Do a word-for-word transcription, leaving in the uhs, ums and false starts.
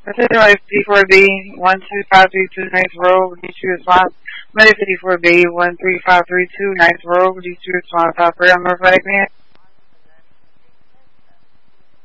Particularly fifty-four B, one two five three two, Nice Road, D two response. Monday fifty-four B, one three five three two, Nice Road, D two response. Operator on North Atlantic Man.